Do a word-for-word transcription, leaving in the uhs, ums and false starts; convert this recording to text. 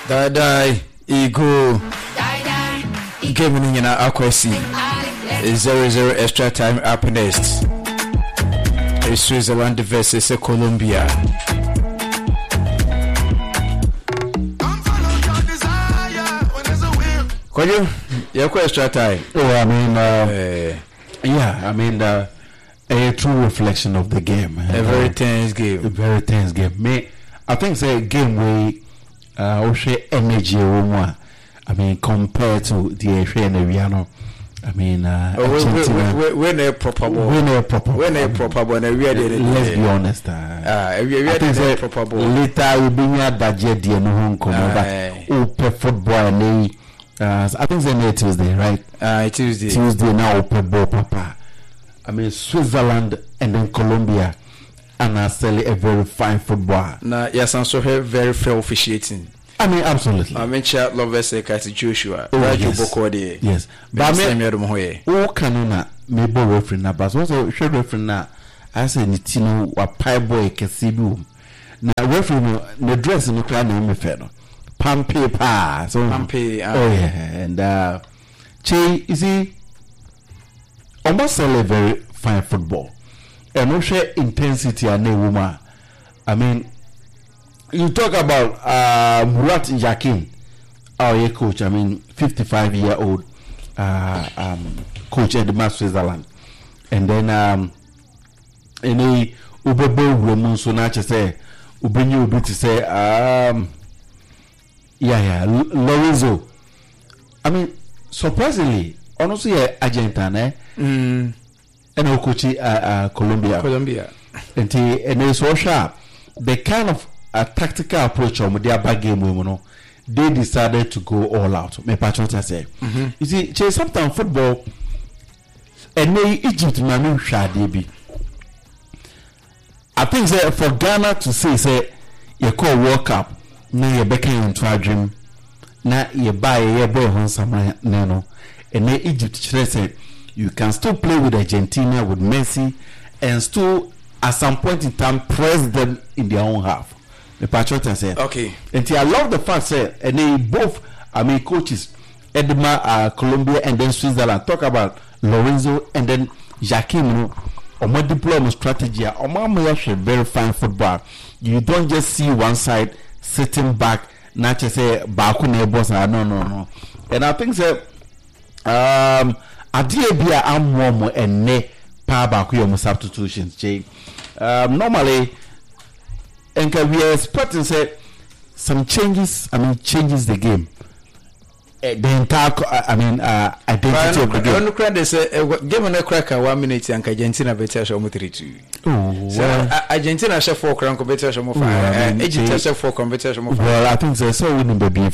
Die die ego. Game in your aquasi. Zero zero extra time up next. It's Switzerland versus Colombia. Could you? Your extra time. Oh, I mean, uh, uh, yeah, I mean, uh, a true reflection of the game. A very tense game. A very tense game. Me, I think it's a game where uh, we energy more. I mean, compared to the Asian Aviano. I mean, uh, oh, when a proper ball, when a proper, when a proper ball, and we are the. Let's be honest. Ah, we are the proper ball. Later, we bring out that jet, no home come over. Open football, and uh, I think it's Tuesday, right? Ah, Tuesday. Tuesday now, open ball, papa. I mean, Switzerland and then Colombia, and I sell a very fine football. Nah, yes, I'm so very fair officiating. I mean, absolutely. I mentioned Lovers Ekati Joshua. Oh, Raju yes. Bokode. Yes. But I mean, oh, canona, maybe referee na, but also should referee na. I say Nitino, a pie boy, Kasibu. Now, referee, the dress in the clan name of Feno. Pampe pa. So, Pampe. Oh, yeah. And, uh, Che, you see, almost a very fine football. And also intensity and a woman. I mean, you talk about uh, Murat Yakin, our yeah, coach. I mean, fifty-five year old uh, um, coach at the Mass Switzerland, and then um, any Ubebo Ramon Sonache say Ubenu Ubi to say um, yeah yeah Lorenzo. I mean, surprisingly, honestly, Argentina, eh? Mm. And our coach uh, uh, Colombia, Colombia, and he and they so sharp. The kind of a tactical approach on their back game, you know, they decided to go all out. Me patriots I say, mm-hmm. You see, sometimes football and me Egypt, man, shady be. I think say for Ghana to say say you call World Cup, now you back into a dream, now you buy a boy on some nano, and then Egypt say you can still play with Argentina with Messi, and still at some point in time press them in their own half. The Patriots said, okay. And I love the fact that and they both, I mean, coaches, Edema, uh, Colombia, and then Switzerland, talk about Lorenzo and then Jakim, you know, or more deployment strategy, or more very fine football. You don't just see one side sitting back, not just say, Bakune boss, no, no, no. And I think that, um, I did be a more and ne power back your substitutions, Jay. Um, normally, and we are expecting say some changes. I mean, changes the game. Uh, the entire, I mean, uh, identity of the game. One crack they say game on a cracker one minute and Argentina better show me three two. Oh, so uh, Argentina show four crank better show me five. Egypt show four better show me five. Well, I think so. So winning baby.